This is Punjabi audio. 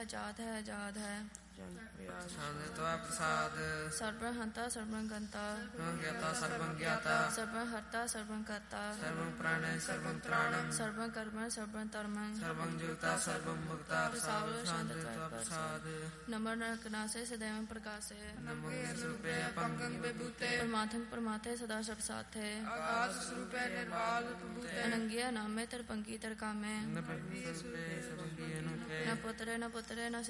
ਜਾਤ ਹੈ ਜਾਤ ਹੈ। ਤਵਾ ਪ੍ਰਸਾਦ ਸਰਬੰ ਹੰਤਾ ਸਰਬੰ ਗੰਤਾ ਗਿਆਤਾ ਸਰਬੰ ਗਿਆਤਾ ਸਰਬੰ ਹਰਤਾ ਸਰਬੰ ਕਰਤਾ ਸਰਬੰ ਪ੍ਰਾਣੈ ਸਰਬੰ ਤ੍ਰਾਣੰ ਸਰਬੰ ਕਰਮੰ ਸਰਬੰ ਧਰਮੰ ਸਰਬੰ ਜੁਗਤਾ ਸਰਬੰ ਮੁਕਤਾ ਸ਼ਾਂਤ ਤਵਾ ਪ੍ਰਸਾਦ ਨਮਰ ਨਰਕਨਾਸੇ ਸदैवं ਪ੍ਰਕਾਸੇ ਨਮੋ ਸਰੂਪੇ ਪੰਕੰ ਵਿਭੂਤੇ ਪਰਮਾਤਮ ਪਰਮਾਤੇ ਸਦਾ ਸਭ ਸਾਥੇ ਆਕਾਸ਼ ਸਰੂਪੇ ਨਿਰਵਾਲ ਪ੍ਰਭੂਤੇ ਅਨੰਗਿਆ ਨਾਮੇ ਤਰਪੰਕੀ ਤਰਕਾਮੇ ਸਰੂਪੇ ਸਰੂਪੇ ਨ ਪੁੱਤਰੇ ਨ ਪੁੱਤਰੇ ਨ